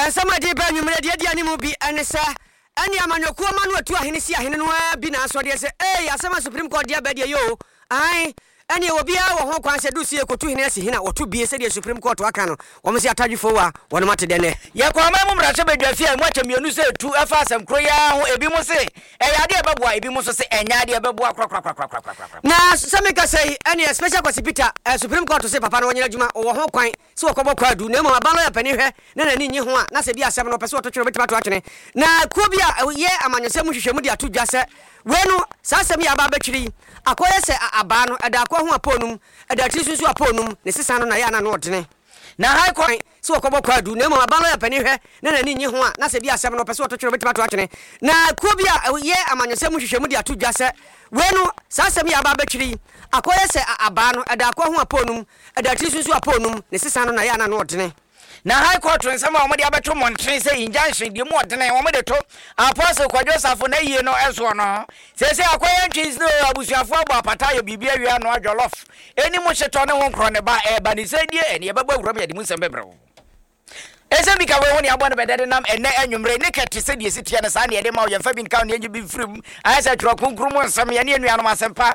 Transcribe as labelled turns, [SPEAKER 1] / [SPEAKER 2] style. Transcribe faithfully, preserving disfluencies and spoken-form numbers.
[SPEAKER 1] somebody ban you made the animal be and sir. Any amanyoku manu atu ahene si ahene no bi na so de say eh asema Supreme Court dia ba de yo ai any obi a wo ho kwan se do sie kotu hene si hena wotu bie se de Supreme Court waka no wo me se atadwefo wa wono mate de ne
[SPEAKER 2] ye kwa ma mu mra se badwafi a mu atamienu se tu afa asem kro ya ho ebi mu se e ya de beboa ebi mu so se enya de beboa kra kra kra kra kra
[SPEAKER 1] na sameka say any special hospital Supreme Court se papa no nyina djuma wo ho kwan se wo kobọ kwa du na mo abalo ya pani hwe na na ni nyi ho a na se bi asem no pese wo to twere betima to atwene na kuo bi a ye amanyosem hwehwemu de ato dwa se wenu sasem ya ba batwiri akoye se aba no eda akọ ho aponum eda trisusu aponum ne sesa no na ya na no odene na high coin se wo kobọ kwa du na mo abalo ya pani hwe na na ni nyi ho a na se bi asem no pese wo to twere betima to atwene na kuo bi a ye amanyosem hwehwemu de ato dwa se wenu sasem ya ba batwiri akoye se aba no eda akọ ho aponum eda trisusu aponum ne sesa no na ya na no odene
[SPEAKER 2] na high court nsema o mo de abeto montre se injunction de mo odene o mo de to apostle kwadwosafo na yie no eso no se se akoye ntwis no abusuafo agba pata yo bibia wi ano ajolof eni mo hyeto ne ho nkro ne ba e ba ni se die eni e baba wura me de mu nsem bebre ese bi ka we woni abo ne bedede nam enne anwumre ne kete se die sitia ne sa ne de ma o yemfa bi nka ne anyi bi frim ayese tro konkrom nsem ye ne anuanom asempa